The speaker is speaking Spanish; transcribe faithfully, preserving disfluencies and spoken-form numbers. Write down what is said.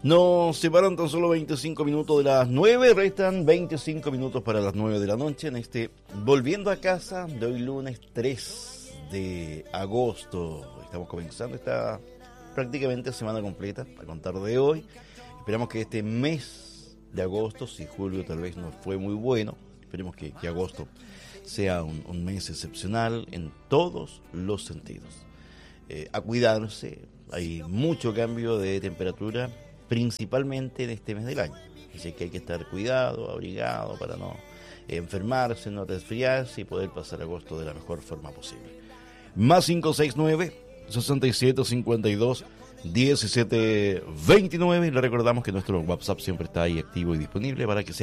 Nos separan tan solo veinticinco minutos de las nueve, restan veinticinco minutos para las nueve de la noche en este Volviendo a Casa de hoy lunes tres de agosto. Estamos comenzando esta prácticamente semana completa a contar de hoy. Esperamos que este mes de agosto, si julio tal vez no fue muy bueno, esperemos que, que agosto sea un, un mes excepcional en todos los sentidos. Eh, a cuidarse, hay mucho cambio de temperatura, principalmente en este mes del año. Así que hay que estar cuidado, abrigado para no enfermarse, no resfriarse y poder pasar agosto de la mejor forma posible. Más cinco seis nueve, sesenta y siete cincuenta y dos, diecisiete veintinueve. Le recordamos que nuestro WhatsApp siempre está ahí activo y disponible para que sea